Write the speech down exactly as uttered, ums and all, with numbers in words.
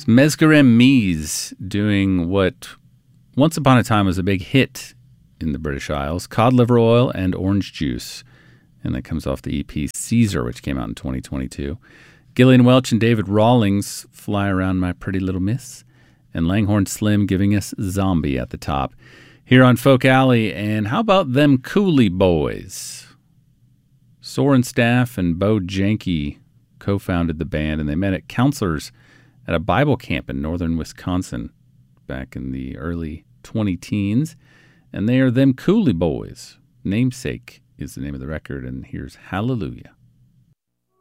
It's Mescaram Mies doing what once upon a time was a big hit in the British Isles, Cod Liver Oil and Orange Juice. And that comes off the E P Caesar, which came out in twenty twenty-two. Gillian Welch and David Rawlings, Fly Around My Pretty Little Miss. And Langhorne Slim giving us Zombie at the top. Here on Folk Alley, and how about them Cooley Boys? Soren Staff and Bo Janke co-founded the band, and they met at Counselors at a Bible camp in northern Wisconsin back in the early twenty-teens. And they are them Cooley Boys. Namesake is the name of the record, and here's Hallelujah.